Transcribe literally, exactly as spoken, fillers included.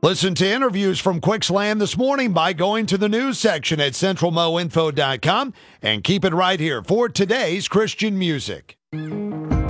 Listen to interviews from Quicksland this morning by going to the news section at central mo info dot com and keep it right here for today's Christian music.